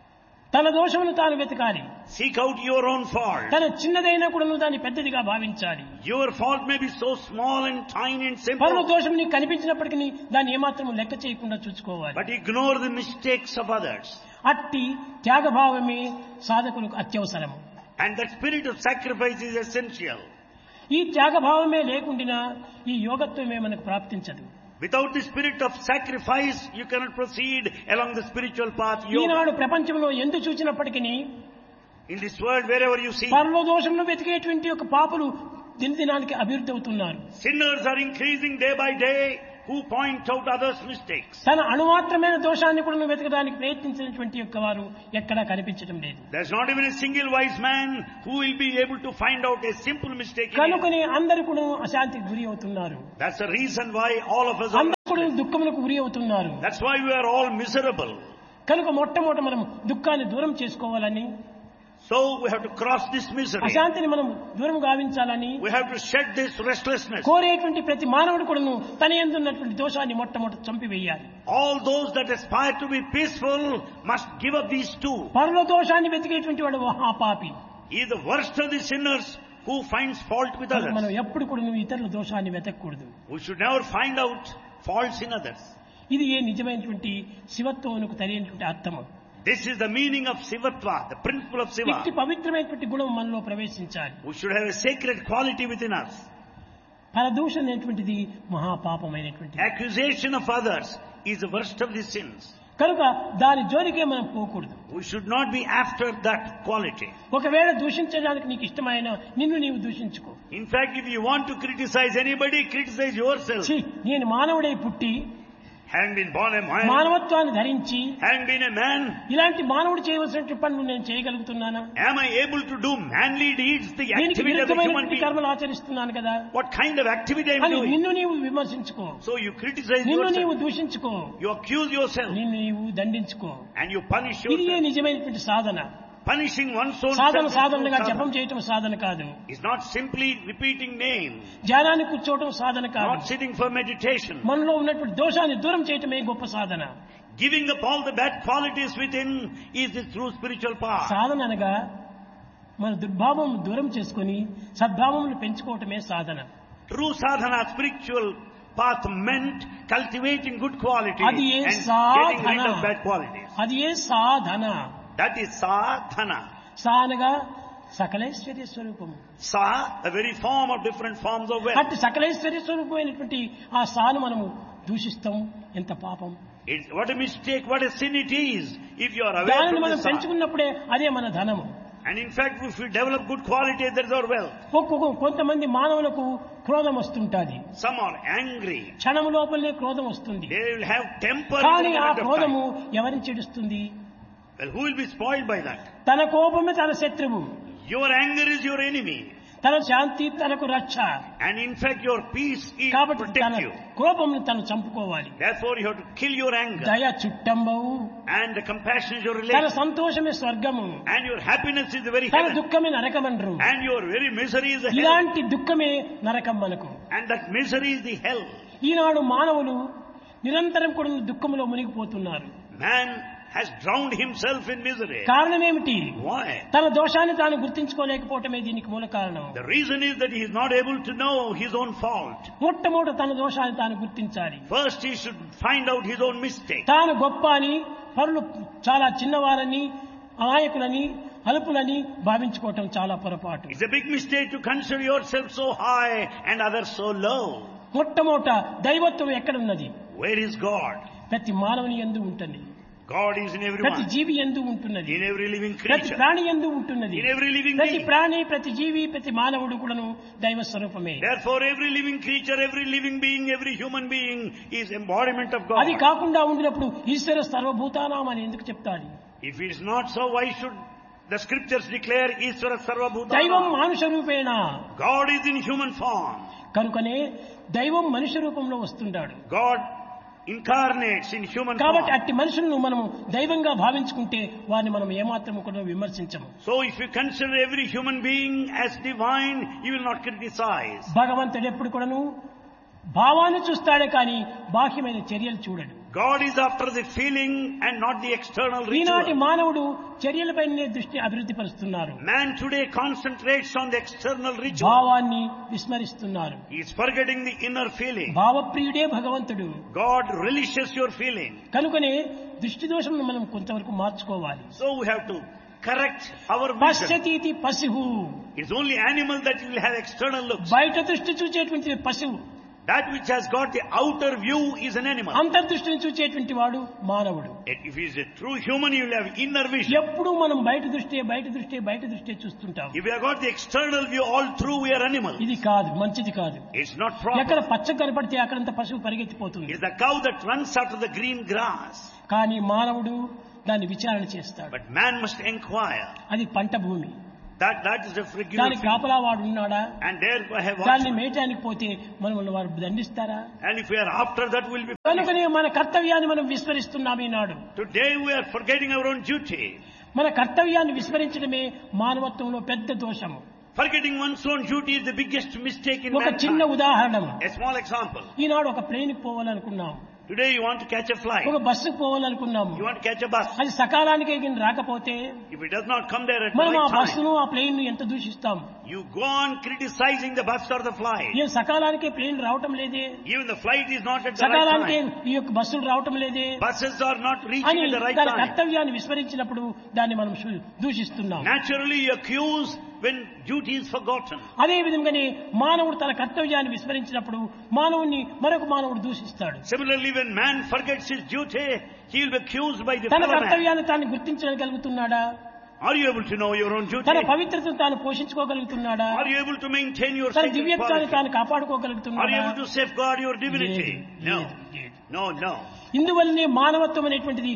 తన దోషమును తాను వెతకాలి. Seek out your own fault. తన చిన్నదైనా కూడా నువ్వు దాన్ని పెద్దదిగా భావించాలి. Your fault may be so small and tiny and పరుల simple, దోషం నీకు కనిపించినప్పటికీ దాన్ని ఏమాత్రం లెక్క చేయకుండా చూసుకోవాలి. but ignore the mistakes of others. అట్టి త్యాగభావమే సాధకులకు అత్యవసరము. And that spirit of sacrifice is essential. ఈ త్యాగభావమే లేకుండా ఈ యోగత్వమే మనకు ప్రాప్తించదు. Without the spirit of sacrifice, you cannot proceed along the spiritual path. Eenadu Yoga. ప్రపంచంలో ఎందు చూచినప్పటికీ In this world, wherever you see, పరుల దోషంలో వెతికేటువంటి ఒక పాపులు దినదినానికి అభివృద్ధి అవుతున్నారు. sinners are increasing day by day who point out others' mistakes. తన అణుమాత్రమైన దోషాన్ని కూడా వెతకడానికి ప్రయత్నించినటువంటి యొక్క వారు ఎక్కడా కనిపించడం లేదు. There's not even a single wise man who will be able to find out a simple mistake in him. కనుకనే అందరూ కూడా అశాంతికి గురి అవుతున్నారు. That's the reason why all of us are. అందరూ కూడా దుఃఖములకు గురి అవుతున్నారు. That's why we are all miserable. కనుక మొట్టమొదట మనం దుఃఖాన్ని దూరం చేసుకోవాలని, So we have to cross this misery. అశాంతిని మనం దూరం గావించాలని We have to shed this restlessness. కోరేటువంటి ప్రతి మానవుడు కూడాను తన యందు ఉన్నటువంటి దోషాన్ని మొట్టమొదటి చంపివేయాలి. All those that aspire to be peaceful must give up these two. పరుల దోషాన్ని వెతికేటువంటి వాడు మహాపాపి. He is the worst of the sinners who finds fault with మనం others. ఎప్పుడు కూడా ఇతరుల దోషాన్ని వెతకూడదు. We should never find out faults in others. ఇది ఏ నిజమైనటువంటి శివత్వమునకు తెలియనటువంటి అర్థము. This is the meaning of Sivatva, the principle of Siva. ఇట్టి పవిత్రమైనటువంటి గుణం మనలో ప్రవేశించాలి. We should have a sacred quality within us. పరదూషణ అనేటువంటిది మహాపాపమైనటువంటిది. Accusation of others is the worst of the sins. కనుక దాని జోలికే మనం పోకూడదు. We should not be after that quality. ఒకవేళ దూషించడానికి నీకు ఇష్టమైన నిన్ను నీవు దూషించుకో. In fact, if you want to criticize anybody, criticize yourself. ఛీ, నేను మానవుడై పుట్టి Having been born a man, మానవత్వాన్ని ధరించి having been a man, ఇలాంటి మానవుడు చేయవలసిన పనులు నేను చేయగలుగుతున్నానా? am I able to do manly deeds, the దీనికి activity of a human విరుద్ధమైనటువంటి being? కర్మలు ఆచరిస్తున్నాను కదా What kind of activity I am అని doing? నిన్ను నీవు విమర్శించుకో, So you criticize నిన్ను నీవు yourself, దూషించుకో, you accuse yourself, నిన్ను నీవు దండించుకో. and you punish ఇది ఏ yourself. నిజమైనటువంటి సాధన. Punishing one's own Sadhana self సాధనగా is జపం చేయటం సాధన కాదు. not simply repeating names, ధ్యానాన్ని కూర్చోవటం సాధన కాదు. not sitting for meditation. మనలో ఉన్నటువంటి దోషాన్ని దూరం చేయటమే గొప్ప సాధన. Giving up all the bad qualities within is the true spiritual path. సాధన అనగా మన దుర్భావం దూరం చేసుకొని సద్భావములు పెంచుకోవటమే సాధన. True sadhana, spiritual path meant cultivating good qualities అది ఏ and getting rid Sadhana. of bad qualities. అది ఏ సాధన. That is sadhana. సా అనగా సకలైశ్వర్య స్వరూపము. Sa, a very form of different forms of wealth. అట్టి సకలైశ్వర్య స్వరూపమైనటువంటి ఆ సాను మనము దూషిస్తాం. ఎంత పాపం. It's what a mistake, what a sin it is if you are aware దానిని from మనం the sa. పెంచుకున్నప్పుడే అదే మన ధనము. And in fact, if we develop good quality, that is our wealth. కొంతమంది మానవులకు క్రోధం వస్తుంటాది. Some are angry. క్షణము లోపలనే క్రోధం వస్తుంది. They will have temper కానీ in the ఆ moment of క్రోధము time. ఎవరిని చెడుస్తుంది? Well, who will be spoiled by that? తన కోపమే తన శత్రువు, Your anger is your enemy. తన శాంతి తనకు రక్ష. And in fact, your peace is కాబట్టి తన protect you. కోపంను తను చంపుకోవాలి. Therefore, you have to kill your anger. దయ చుట్టంబవు, And the compassion is your తన relation. సంతోషమే స్వర్గము, And your happiness is the very తన heaven. దుఃఖమే నరకమనరు. And your very misery is the hell. ఇలాంటి దుఃఖమే నరకం మనకు. And that misery is the hell. ఈనాడు మానవులు నిరంతరం కూడా దుఃఖములో మునిగిపోతున్నారు. Man has drowned himself in misery. కారణం ఏమిటి? Why? తన దోషాన్ని తాను గుర్తించుకోలేకపోవటమే దీనికి మూల కారణం. The reason is that he is not able to know his own fault. మొట్టమొదట తన దోషాన్ని తాను గుర్తించాలి. First, he should find out his own mistake. తాను గొప్ప అని, పరులు చాలా చిన్నవారని, అమాయకులని, అల్పులని భావించుకోవటం చాలా పొరపాటు. It's a big mistake to consider yourself so high and others so low. మొట్టమొదట దైవత్వం ఎక్కడున్నది? Where is God? ప్రతి మానవుని యందు ఉంటుంది. God is in ప్రతి everyone. జీవి యందు ఉంటున్నది. In every living ప్రతి creature. ప్రాణి యందు ఉంటున్నది. In every living ప్రతి being. ప్రాణి, ప్రతి జీవి, ప్రతి మానవుడు కూడాను దైవ స్వరూపమే. Therefore, every living creature, every living being, every human being is embodiment of అది God. కాకుండా ఉండినప్పుడు ఈశ్వర సర్వభూతానాం అని ఎందుకు చెప్తారు? If it is not so, why should the scriptures declare Ishvara దైవం Sarvabhutana? మానుష రూపేణ. God is in human form. కనుకనే దైవం మనుష్య రూపంలో వస్తుంటాడు. God incarnates in human కాబట్టి form. అట్టి మనుషులను మనము దైవంగా భావించుకుంటే వారిని మనం ఏమాత్రం కూడా విమర్శించము. So if you consider every human being as divine, you will not criticize. భగవంతుడు ఎప్పుడు కూడాను భావాన్ని చూస్తాడే కానీ బాహ్యమైన చర్యలు చూడడు. God is after the feeling and not the external ఈనాటి ritual. మానవుడు చర్యలపైనే దృష్టి అభివృద్ధి పరుస్తున్నారు. Man today concentrates on the external ritual. భావాన్ని విస్మరిస్తున్నారు. He is forgetting the inner feeling. భావప్రియుడే భగవంతుడు. God relishes your feeling. కనుకనే దృష్టి దోషం మనం కొంతవరకు మార్చుకోవాలి. So we have to correct our vision. పశ్యతీతి పశువు, It's only animal that will have external looks. బయట దృష్టి చూచేటువంటి పశువు, That which has got the outer view is an animal. అంతర్దృష్టిని చూచేటువంటి వాడు మానవుడు. If he is a true human, he will have inner vision. ఎప్పుడు మనం బయట దృష్టి చూస్తుంటాం. If we have got the external view all through, we are animals. ఇది కాదు, మంచిది కాదు. It's not ఎక్కడ proper. పచ్చ కనపడితే అక్కడంత పశువు పరిగెత్తిపోతుంది. It's the cow that runs after the green grass. కానీ మానవుడు దాన్ని విచారణ చేస్తాడు. But man must inquire. అది పంట భూమి, That is a frigid దానికి field. కాపలా వాడు ఉన్నాడా? And there I have దాన్ని watchmen. మేయటానికి పోతే మనల్ని వారు దండిస్తారా? And if we are after that, we'll be punished. కనుకనే మన కర్తవ్యాన్ని మనం విస్మరిస్తున్నాం ఈనాడు. Today we are forgetting our own duty. మన కర్తవ్యాన్ని విస్మరించడమే మానవత్వంలో పెద్ద దోషము. Forgetting one's own duty is the biggest mistake in ఒక చిన్న mankind. ఉదాహరణ, A small example. ఈనాడు ఒక ప్లేన్కి పోవాలనుకున్నాం, Today you want to catch a flight. ఒక బస్సుకు పోవాలనుకున్నాము, You want to catch a bus. అది సకాలానికి రాకపోతే If it does not come there at the మనం ఆ right time, బస్సును ఆ ప్లేన్ ఎంత దూషిస్తాం. you go on criticizing the bus or the flight. ఏం సకాలానికి ప్లేన్ రావటం లేదే, Even the flight is not at the right సకాలానికి time. ఈ యొక్క బస్సులు రావటం లేదే Buses are not reaching అని at the right దాని time. కర్తవ్యాన్ని విస్మరించినప్పుడు దాన్ని మనం దూషిస్తున్నాం. Naturally you accuse when duty is forgotten. అదే విధంగానే మానవుడు తన కర్తవ్యాన్ని విస్మరించినప్పుడు మానవుణ్ణి మరొక మానవుడు దూషిస్తాడు. Similarly, when man forgets his duty, he will be accused by the తన fellow man. కర్తవ్యాన్ని తాను గుర్తించగలుగుతున్నాడా? Are you able to know your own duty? తన పవిత్రతను తాను పోషించుకోగలుగుతున్నాడా? Are you able to maintain your తన sacred దివ్యత్వాన్ని quality? తాను Are you కాపాడుకోగలుగుతున్నాడా? able to safeguard your divinity? No. No. ఇందువల్లనే మానవత్వం అనేటువంటిది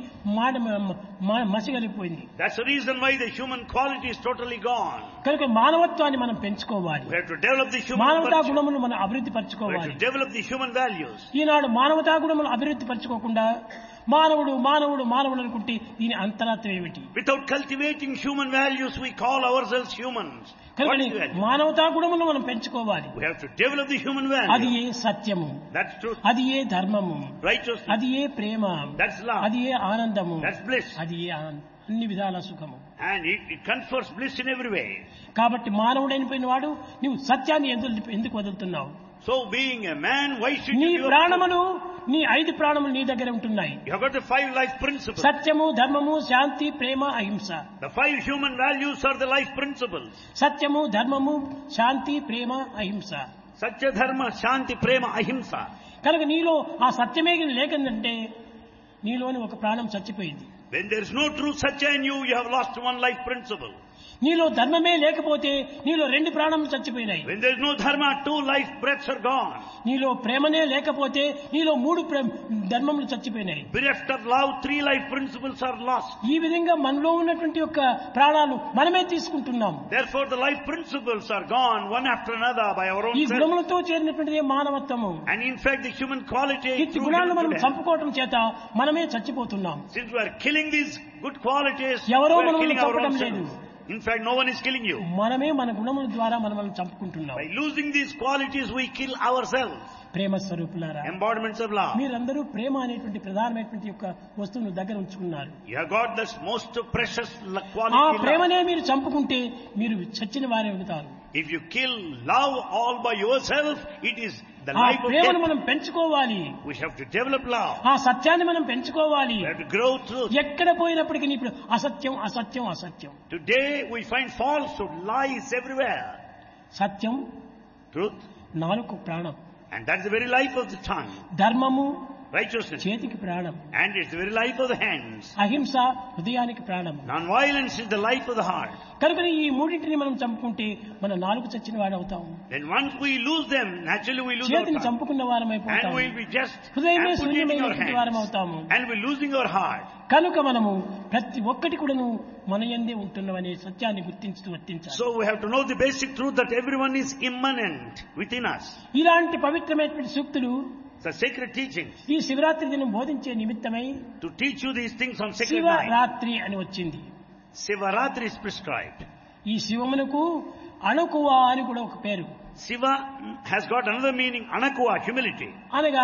మసిగలిపోయింది. That's the reason why the human quality is totally gone. కనుక మానవత్వాన్ని మనం పెంచుకోవాలి, We have to develop the human మానవతా virtue. గుణములు మనం అభివృద్ధి We have పరచుకోవాలి. to develop the human values. ఈనాడు మానవతా గుణములు అభివృద్ధి పరచుకోకుండా మానవుడు మానవుడు మానవుడు అనుకుంటే దీని అంతరార్థం ఏమిటి? Without cultivating human values, we call ourselves humans. What కనుక is value? మానవతా గుణములు మనం పెంచుకోవాలి. We have to develop the human అది value. ఏ సత్యము, That's truth. అది ఏ ధర్మము, Righteousness. అది ఏ ప్రేమ, That's love. అది ఏ ఆనందము, That's bliss. అది ఏ అన్ని విధాల సుఖము. And it confers bliss in every way. కాబట్టి మానవుడైన వాడు నీవు సత్యాన్ని ఎందుకు వదులుతున్నావు? So being a man, why should నీ you give up? ప్రాణములు, నీ 5 ప్రాణములు నీ దగ్గర ఉంటున్నాయి. You have got the 5 life principles. సత్యము, ధర్మము, శాంతి, ప్రేమ, అహింస. The 5 human values are the life principles. సత్యము, ధర్మము, శాంతి, ప్రేమ, అహింస. Satya, dharma, shanti, prema, ahimsa. కనుక నీలో ఆ సత్యమే లేకుందంటే నీలోని ఒక ప్రాణం చచ్చిపోయింది. When there is no true satya in you, you have lost one life principle. నీలో ధర్మమే లేకపోతే నీలో 2 ప్రాణములు చచ్చిపోయినాయి. When there is no dharma, 2 life breaths are gone. నీలో ప్రేమనే లేకపోతే నీలో 3 ధర్మములు చచ్చిపోయినాయి. Bereft of love, 3 life principles are lost. ఈ విధంగా మనలో ఉన్నటువంటి యొక్క ప్రాణాలు మనమే తీసుకుంటున్నాం. Therefore the life principles are gone one after another by our own ఈ self. గుణములతో చేరినటువంటిదే మానవత్వము. And in fact the human quality ఈ through గుణాలను మనం human చంపుకోవటం చేత మనమే చచ్చిపోతున్నాం. Since we are killing these good qualities, we ఎవరో are మనల్ని killing our own చంపడం లేదు. selves. In fact, no one is killing you. మనమే మన గుణముల ద్వారా మనల్ని చంపుకుంటున్నాం. By losing these qualities, we kill ourselves. ప్రేమ స్వరూపులారా, Embodiments of love. మీరందరూ ప్రేమ అనేటువంటి ప్రధానమైనటువంటి యొక్క వస్తువును దగ్గర ఉంచుకున్నారు. You have got this most precious ఆ quality. Love. ప్రేమనే మీరు చంపుకుంటే మీరు చచ్చిన వారే అవుతారు. If you kill love all by yourself, it is the ఆ life of ప్రేమను death. మనం పెంచుకోవాలి. We have to develop love. ఆ సత్యాన్ని మనం పెంచుకోవాలి. We have to grow truth. ఎక్కడ పోయినప్పటికీ ఇప్పుడు అసత్యం అసత్యం అసత్యం. Today we find falsehood, lies everywhere. Satyam Truth, నాలుగు ప్రాణం, and that's the very life of the tongue. ధర్మము Righteousness, చేతికి ప్రాణం, and it's the very life of the hands. అహింస హృదయానికి ప్రాణం. Non-violence is the life of the heart. కనుక ఈ మూడింటిని మనం చంపుకుంటే మన నాలుగు చచ్చిన వాడు అవుతాం. Then once we lose them, naturally we lose our చేతిని tongue. చంపుకున్న వారం And అయిపోతాం. we'll be just హృదయమే amputating our శూన్యమైనటువంటి వారం hands. అవుతాము. And we're losing our heart. కనుక మనము ప్రతి ఒక్కటి కూడాను మన యందే ఉంటున్నవనే సత్యాన్ని గుర్తించుతూ వర్తించాలి. So we have to know the basic truth that everyone is immanent within us. ఇలాంటి పవిత్రమైనటువంటి సూక్తులు It's a sacred teaching ఈ శివరాత్రి దినం బోధించే నిమిత్తమై to teach you these things on sacred night. Shivaratri అని వచ్చింది. Sivaratri is prescribed. ఈ శివమునకు అణుకువ అని కూడా ఒక పేరు. Siva has got another meaning, anakuva, humility. అనగా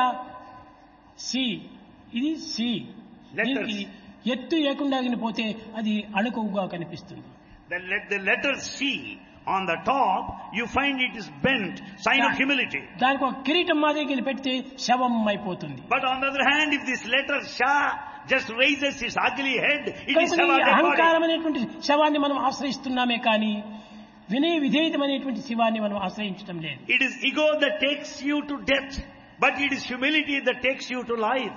సి, ఇది సి, Letters. దీనికి ఎత్తు లేకుండా పోతే అది అణుకువగా కనిపిస్తుంది. The letter C on the top, you find it is bent, sign of humility. దానికి ఒక కిరీటం మాదిరి పెడితే శవం అయిపోతుంది. But on the other hand, if this letter Sha just raises its ugly head, it is కనుక Shava ఈ dead body. అహంకారం అనేటువంటి శవాన్ని మనం ఆశ్రయిస్తున్నామే కానీ వినయ విధేయతమైనటువంటి శివాన్ని మనం ఆశ్రయించడం లేదు. It is ego that takes you to death, but it is humility that takes you to life.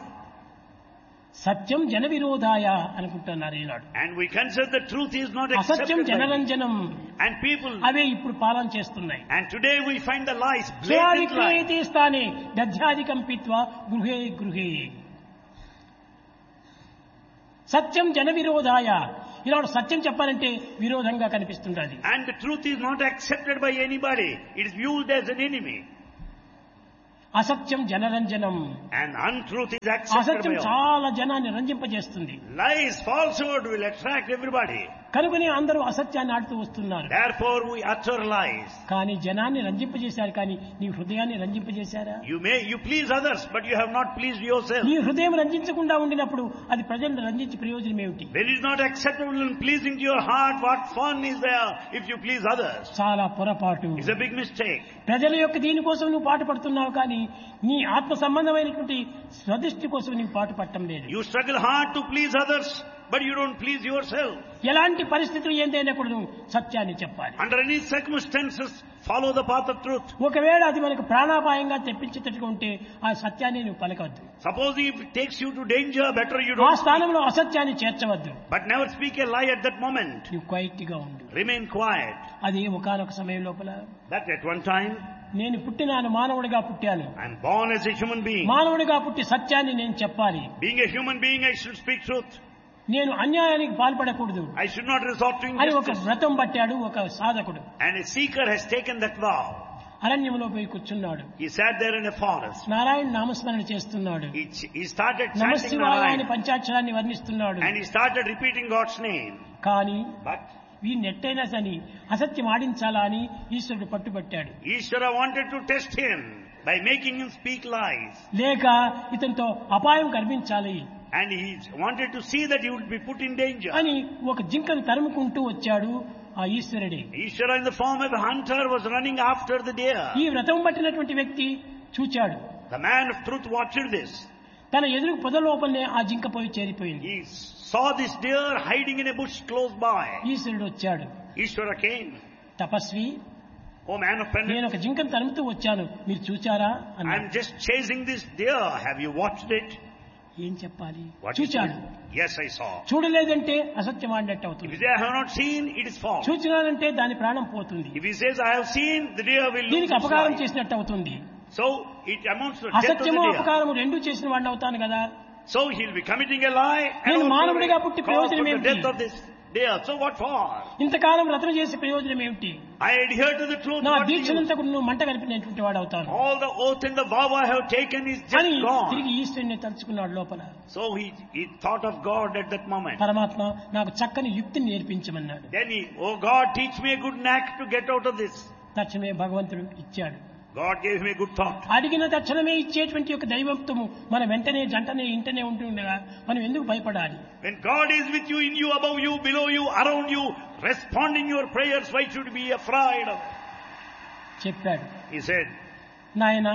సత్యం జన విరోధాయ అనుకుంటున్నారు ఈనాడు. And we consider the truth is not అసత్యం accepted by me. జనరంజనం, And people, అవే ఇప్పుడు పాలన చేస్తున్నాయి. and today we find the lies, blatant lies. స్వాధిక్రియతే స్థానే దధ్యాధికం పీత్వా గృహే గృహే. సత్యం జన విరోధాయ, ఈనాడు సత్యం చెప్పాలంటే విరోధంగా కనిపిస్తుంటది. And the truth is not accepted by anybody. It is viewed as an enemy. అసత్యం జనరంజనం, And untruth is accepted అసత్యం by all. చాలా జనాన్ని రంజింపజేస్తుంది. Lies, falsehood will attract everybody. కనుకనే అందరూ అసత్యాన్ని ఆడుతూ వస్తున్నారు. Therefore we utter lies. కానీ జనాన్ని రంజింపజేశారు, కానీ నీ హృదయాన్ని రంజింపజేశారా? You please others, but you have not pleased yourself. నీ హృదయం రంజించకుండా ఉండినప్పుడు అది ప్రజలను రంజించి ప్రయోజనం ఏమిటి? When it is not acceptable and pleasing to your heart, what fun is there if you please others? చాలా పొరపాటు. It's a big mistake. ప్రజల యొక్క దీనికోసం నువ్వు పాటు పడుతున్నావు, కానీ నీ ఆత్మ సంబంధమైనటువంటి స్వదృష్టి కోసం నీవు పాటు పడటం లేదు. You struggle hard to please others, but you don't please yourself. ఎలాంటి పరిస్థితులు ఏందైనా కూడా నువ్వు సత్యాన్ని చెప్పాలి. Under any circumstances, follow the path of truth. ఒకవేళ అది మనకు ప్రాణాపాయంగా తెప్పించేటట్టుగా ఉంటే ఆ సత్యాన్ని నువ్వు పలకవద్దు. Suppose if it takes you to danger, better you ఆ don't speak. స్థానంలో అసత్యాన్ని చేర్చవద్దు. But never speak a lie at that moment. నువ్వు క్వైట్ గా ఉండు. Remain quiet. అది ఒకానొక సమయం లోపల That at one time, నేను పుట్టినాను, మానవుడిగా పుట్టాను. I am born as a human being. మానవుడిగా పుట్టి సత్యాన్ని నేను చెప్పాలి. Being a human being, I should speak truth. నేను అన్యాయానికి పాల్పడకూడదు I should not resort to అని ఒక injustice. వ్రతం పట్టాడు ఒక సాధకుడు. And a seeker has taken that vow. అరణ్యంలో పోయి కూర్చున్నాడు. He sat there in a forest. Narayana నామస్మరణ చేస్తున్నాడు. He started chanting నమశివాయ అని Narayana. పంచాక్షరాన్ని వర్ణిస్తున్నాడు. And he started repeating God's name. కానీ But వీడిని ఎట్టయినా సని అసత్యం ఆడించాలా అని ఈశ్వరుడు పట్టుబట్టాడు. Ishvara wanted to test him by making him speak lies. లేక ఇతనితో అపాయం కల్పించాలి And he wanted to see that he would be put in danger. అని ఒక జింకను తరుముకుంటూ వచ్చాడు ఆ ఈశ్వరుడే. Ishvara in the form of a hunter was running after the deer. ఈ వ్రతం పట్టినటువంటి వ్యక్తి చూచాడు. The man of truth watched this. తన ఎదురు పొద లోపలనే ఆ జింక పోయి చేరిపోయింది. He saw this deer hiding in a bush close by. ఈశ్వరుడు వచ్చాడు. Ishvara came. Tapasvi, Oh man of నేను penance, ఒక జింకను తరుముతూ వచ్చాను, మీరు చూచారా అన్నాడు. I'm just chasing this deer. Have you watched it? ఏం చెప్పాలి? What is చూచాడు. it? Yes, I saw. చూడలేదంటే అసత్యం ఆడినట్టు If అవుతుంది. he says, I have not seen, it is false. చూచినానంటే దాని ప్రాణం పోతుంది. If he says, I have seen, the deer will lose దీనికి its అపకారం life. చేసినట్టు అవుతుంది. So it amounts to death of the అసత్యము deer. అపకారము రెండు చేసిన వాడిని అవుతాను కదా. So he'll be committing a lie and నేను also మానవుడిగా పుట్టి cause for ప్రయోజనం the ఏమిటి? death of this deer. So what for? ఇంతకాలం వ్రతం చేసే ప్రయోజనం ఏమిటి? I adhere to the truth. నా What do you? దీక్షనంతా కూడా నువ్వు మంట కలిపినటువంటి వాడు అవుతాను All the oath and the vow I have taken is అని just gone. తిరిగి ఈశ్వరుని తలుచుకున్నాడు లోపల. So he thought of God at that moment. పరమాత్మ నాకు చక్కని యుక్తిని నేర్పించమన్నాడు. Then he, oh God, teach me a good knack to get out of this. తక్షణమే భగవంతుడు ఇచ్చాడు. God gave him a good thought. అడిగిన తక్షణమే ఇచ్చేటువంటి ఒక దైవత్వము మన వెంటనే జంటనే ఇంటనే ఉంటుండగా మనం ఎందుకు భయపడాలి? When God is with you, in you, above you, below you, around you, responding your prayers, why should you be afraid of it? చెప్పాడు. He said, నాయనా,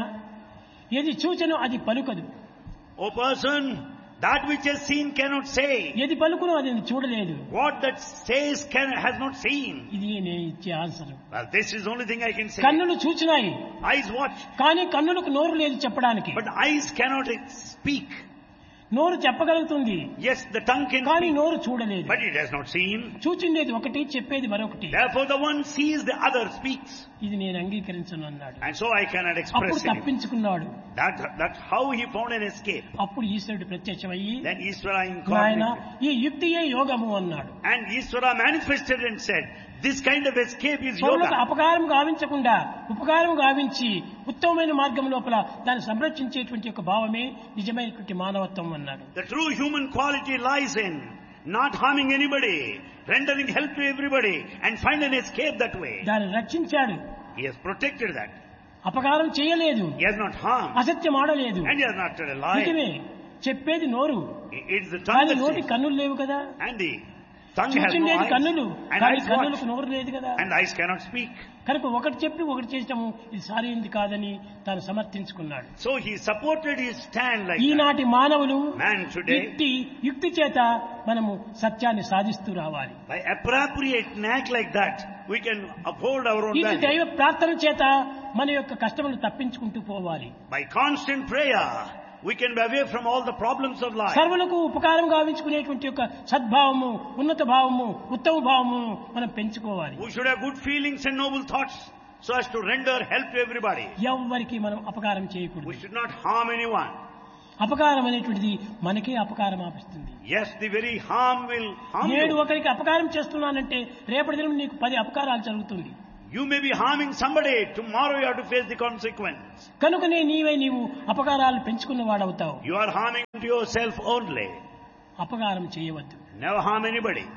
ఏది చూచెనో అది పలుకదు, O person, that which has seen cannot say. ఏది పలుకునో అది చూడలేదు. What that says has not seen. ఇది నేను ఇచ్చే answer. Well, this is the only thing I can say. కన్నులు చూచినాయి, Eyes watch, కానీ కన్నులకు నోరు లేదు చెప్పడానికి. but eyes cannot speak. నోరు చెప్పగలుగుతుంది, Yes, the tongue can కానీ speak, నోరు చూడలేదు. but it has not seen. చూచిండేది ఒకటి, చెప్పేది మరొకటి. Therefore, the one sees, the other speaks. ఇది నేను అంగీకరించను అన్నాడు. And so I cannot అప్పుడు express it. తప్పించుకున్నాడు. That's how he found an escape. అప్పుడు ఈశ్వరుడు ప్రత్యక్షమయ్యి, Then Ishvara నాయన incarnated. ఈ యుక్తియే యోగము అన్నాడు. And Ishvara manifested and said, this kind of escape is పౌరులకు yoga. అపకారం గావించకుండా ఉపకారం గావించి ఉత్తమమైన మార్గం లోపల దాన్ని సంరక్షించేటువంటి ఒక భావమే నిజమైనటువంటి మానవత్వం అన్నాడు. The true human quality lies in not harming anybody, rendering help to everybody, and find an escape that way. దాన్ని రక్షించాడు. He has protected that. అపకారం చేయలేదు, He has not harmed, అసత్యం ఆడలేదు. and he has not told a lie. నిజమే, చెప్పేది నోరు, It's the tongue కానీ that నోటి says, కన్నులు లేవు కదా. and the tongue has no చూచిండేది eyes, కన్నులు, and కానీ eyes కన్నులకు watch, నోరు లేదు కదా. and eyes cannot speak. కనుక ఒకటి చెప్పి ఒకటి చేసటము ఇది సరైనది కాదని తాను సమర్థించుకున్నాడు. So he supported his stand like that. ఈనాటి మానవులు Man today, యుక్తి చేత మనము సత్యాన్ని సాధిస్తూ రావాలి. by appropriate knack like that, we can uphold our own ఇది value. దైవ ప్రార్థన చేత మన యొక్క కష్టములు తప్పించుకుంటూ పోవాలి. By constant prayer, we can be away from all the problems of life. సర్వులకు ఉపకారం గావించుకునేటువంటి యొక్క సద్భావము, ఉన్నత భావము, ఉత్తమ భావము మనం పెంచుకోవాలి. We should have good feelings and noble thoughts so as to render help to everybody. ఎవ్వరికి మనం అపకారం చేయకూడదు. We should not harm anyone. అపకారం అనేటువంటిది మనకే అపకారం ఆపిస్తుంది. Yes, the very harm will harm నేడు you. ఒకరికి అపకారం చేస్తున్నానంటే రేపటి దినం నీకు 10 అపకారాలు జరుగుతుంది. You may be harming somebody. Tomorrow you have to face the consequence. కనుకనే నీవు అపకారాలు పెంచుకున్న వాడవుతావు. You are harming to yourself only. అపకారం చేయవద్దు. Never harm anybody.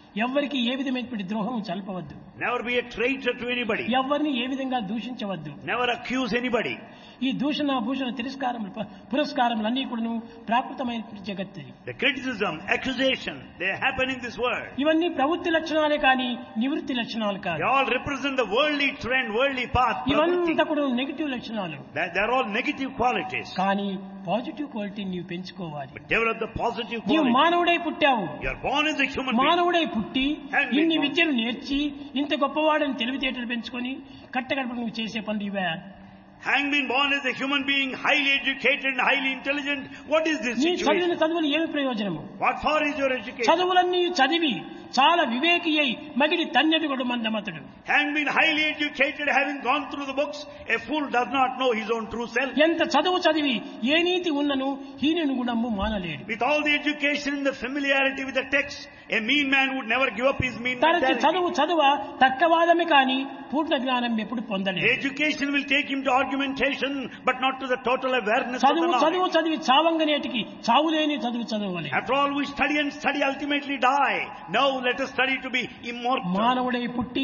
ఎవ్వరికి ఏ విధమైనటువంటి ద్రోహం చల్పవద్దు. Never be a traitor to anybody. ఎవరిని ఏ విధంగా దూషించవద్దు. Never accuse anybody. ఈ దూషణ భూషణ తిరస్కారములు పురస్కారములన్నీ కూడాను ప్రాకృతమైనటువంటి జగత్తు. The criticism, accusation, they happen in this world. ఇవన్నీ ప్రవృత్తి లక్షణాలే కానీ నివృత్తి లక్షణాలు కాదు. They all represent the worldly trend, worldly path. ఇవంతా కూడా నెగటివ్ లక్షణాలు. They're all negative qualities. కానీ పాజిటివ్ క్వాలిటీ నీవు పెంచుకోవాలి. But develop the positive నీవు quality. మానవుడై పుట్టావు. You are born as a human being. మానవుడై పుట్టి And ఇన్ని born. విద్యలు నేర్చి ఇంత గొప్పవాడని తెలివితేటలు పెంచుకొని కట్టగడప నువ్వు చేసే పనులు ఇవే. Having been born as a human being, highly educated and highly intelligent, what is this నీ చదివిన situation? చదువులు ఏమి ప్రయోజనము? What for is your education? చదువులన్నీ చదివి చాలా వివేకి అయి మగిడి తన్నెడుగడు మందమతుడు. Having been highly educated, having gone through the books, a fool does not know his own true self. ఎంత చదువు చదివి ఏ నీతి ఉన్నను హీనుని గుణము మానలేడు. With all the education and the familiarity with the text, a mean man would never give up his mean తనకి mentality. చదువ తర్కవాదమే కానీ పూర్ణ జ్ఞానం ఎప్పుడు పొందలేదు. Education will take him to argumentation, but not to the total awareness of the చదువు knowledge. చదివి చావంగనేటికి చావులేని చదవాలి. After all, we study and study, ultimately die. Now let us study to be immortal. మానవుడై పుట్టి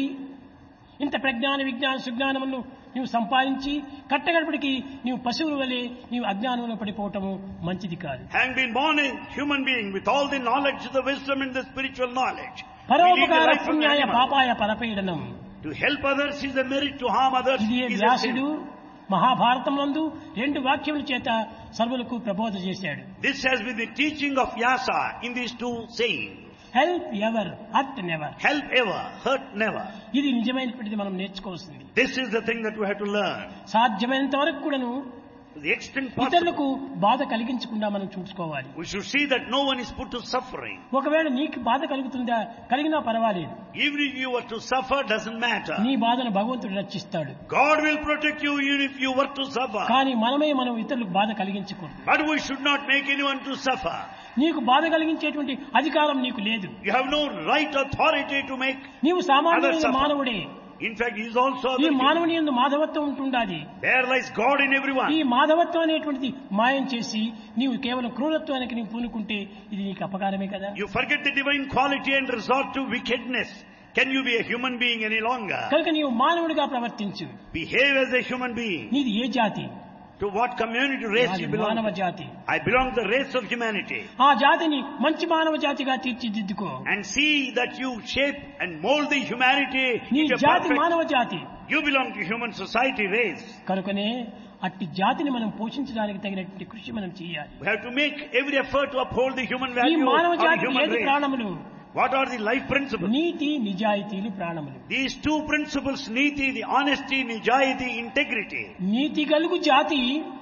ఇంత ప్రజ్ఞాన విజ్ఞాన సుజ్ఞానములను నీవు సంపాదించి కట్టగడపడికి నీవు పశువుల వలె నీవు అజ్ఞానంలో పడిపోవటము మంచిది కాదు. Having been born a human being with all the knowledge, the wisdom and the spiritual knowledge, we lead the పరోపకార life of an పుణ్యాయ animal. పాపాయ పరపీడనం. To help others is a merit, to harm others ఇది is a వ్యాసుడు sin. మహాభారతమునందు 2 వాక్యముల చేత సర్వులకు ప్రబోధ చేశాడు. This has been the teaching of Vyasa in these 2 sayings. Help ever hurt never. Help ever, hurt never. ఇది నిజమైనటువంటిది మనం నేర్చుకోవాల్సింది. This is the thing that we have to learn. సాధ్యమైనంత వరకు కూడాను To the extent possible, ఇతరులకు బాధ కలిగించకుండా మనం చూసుకోవాలి. we should see that no one is put to suffering. ఒకవేళ నీకు బాధ కలుగుతుందా కలిగినా పర్వాలేదు. Even if you were to suffer, doesn't matter. నీ బాధను భగవంతుడు రక్షిస్తాడు. God will protect you even if you were to suffer. కానీ మనం ఇతరులకు బాధ కలిగించకూడదు. But we should not make anyone to suffer. నీకు బాధ కలిగించేటువంటి అధికారం నీకు లేదు. You have no right authority to make. నీవు సామాన్యమైన Others suffer. మానవుడే. In fact, he is also ఈ other మానవుని యందు మాధవత్వం ఉంటుండాలి. There lies God in ఈ everyone. మాధవత్వం అనేటువంటిది మాయం చేసి నీవు కేవలం క్రూరత్వానికి నీవు పూనుకుంటే ఇది నీకు అపకారమే కదా. You forget the divine quality and resort to wickedness. Can you be a human being any longer? కనుక నీవు మానవుడిగా ప్రవర్తించు. Behave as a human being. నీది ఏ జాతి? To what community race you belong మానవ to? జాతి. I belong to the race of humanity. ఆ జాతిని మంచి మానవ జాతిగా తీర్చిదిద్దుకో. And see that you shape and mold the humanity నీ into a జాతి perfect. మానవ జాతి. You belong to human society race. కనుకనే అట్టి జాతిని మనం పోషించడానికి తగినటువంటి కృషి మనం చేయాలి. We have to make every effort to uphold the human ఈ value మానవ of the జాతికి human ఏది race. ప్రాణములు? What are the life principles? నీతి నిజాయితీలు ప్రాణములు. These 2 principles, niti, the honesty, nijayati, integrity. నీతి గలుగు జాతి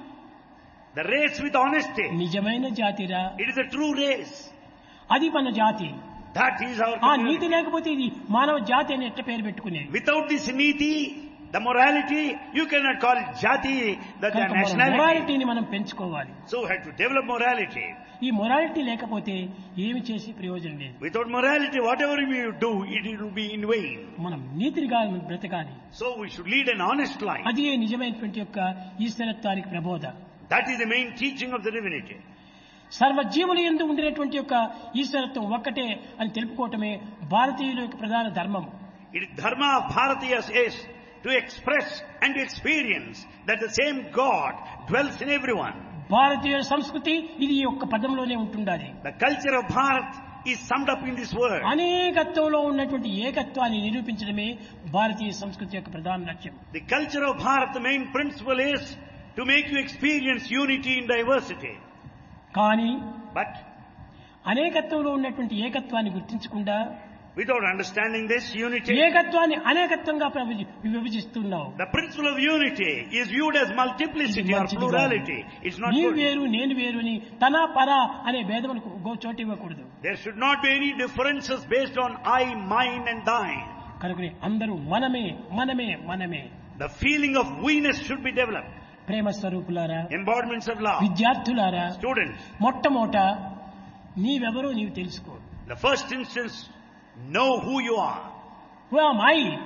The race with honesty. నిజమైన జాతిరా. It is a true race. అది మన జాతి. That is our ఆ నీతి community. లేకపోతే ఇది మానవ జాతి అని ఎట్ట పేరు పెట్టుకునేది. Without this niti, the morality, you cannot call it jati, the nationality. మొరాలిటీని మనం పెంచుకోవాలి. So we have to develop morality. ఈ మొరాలిటీ లేకపోతే ఏమి చేసి ప్రయోజనం లేదు. Without morality, whatever we do, it will be in vain. మనం నీతిగా బ్రతకాలి. So we should lead an honest life. అది నిజమైనటువంటి యొక్క ఈశ్వరత్వానికి ప్రబోధ. That is the main teaching of the divinity. సర్వజీవుల యందు ఉండినటువంటి యొక్క ఈశ్వరత్వం ఒక్కటే అని తెలుపుకోవటమే భారతీయుల యొక్క ప్రధాన ధర్మం. It is dharma of Bharatiyas is to express and to experience that the same God dwells in everyone. భారతీయ సంస్కృతి ఇది ఈ యొక్క పదంలోనే ఉంటుండాలి. The culture of Bharat is summed up in this word. అనేకత్వంలో ఉన్నటువంటి ఏకత్వాన్ని నిరూపించడమే భారతీయ సంస్కృతి యొక్క ప్రధాన లక్ష్యం. The culture of Bharat, the main principle is to make you experience unity in diversity. కానీ But అనేకత్వంలో ఉన్నటువంటి ఏకత్వాన్ని గుర్తించకుండా without understanding this unity, ఏకత్వాన్ని అనేకత్వంగా విభజిస్తున్నావు. the principle of unity is viewed as multiplicity or plurality. It's not నీవు good. వేరు నేను వేరు అని తన పర అనే భేదములకు చోటు ఇవ్వకూడదు. There should not be any differences based on I, mine and thine. కనుక అందరూ మనమే మనమే మనమే. The feeling of we-ness should be developed. ప్రేమ స్వరూపులారా, Embodiments of love. విద్యార్థులారా, Students, మొట్టమొదట నీవెవరో నీవు తెలుసుకో. the first instance, know who you are. Who am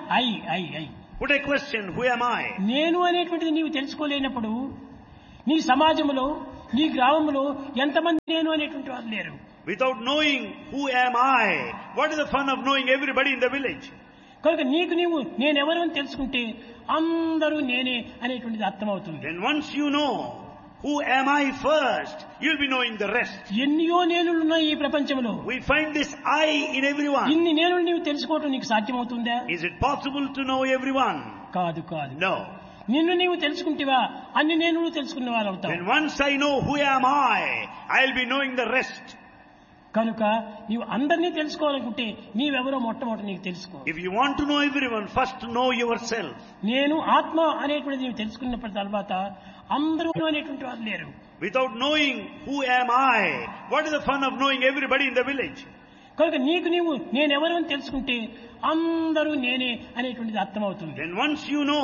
I? Put a question, who am I? నేను అనేటువంటిది నీవు తెలుసుకోలేనప్పుడు నీ సమాజంలో నీ గ్రామంలో ఎంతమంది నేను అనేటువంటి వారు లేరు. Without knowing who am I, what is the fun of knowing everybody in the village? కనుక నీవు నేనెవరు అని తెలుసుకుంటే అందరూ నేనే అనేటువంటిది అర్థమవుతుంది. Then once you know who am I first, you'll be knowing the rest. ఎన్నో నేనులున్నాయి ఈ ప్రపంచంలో. We find this I in everyone. ఇన్ని నేను నీవు తెలుసుకోవటం నీకు సాధ్యమవుతుందా? Is it possible to know everyone? కాదు. No. నిన్ను నీవు తెలుసుకుంటేవా అన్ని నేను తెలుసుకున్న వాళ్ళు అవుతావు. Then once I know who am I'll be knowing the rest. కనుక నీవు అందరినీ తెలుసుకోవాలనుకుంటే నీవెవరో మొట్టమొదటి నీకు తెలుసుకో. If you want to know everyone, first know yourself. నేను ఆత్మ అనేటువంటిది నీవు తెలుసుకున్న తర్వాత అందరూ అనేటువంటి వారు లేరు. Without knowing who am I, what is the fun of knowing everybody in the village? కనుక నీవు నేనెవరు అని తెలుసుకుంటే అందరూ నేనే అనేటువంటిది అర్థమవుతుంది. Then once you know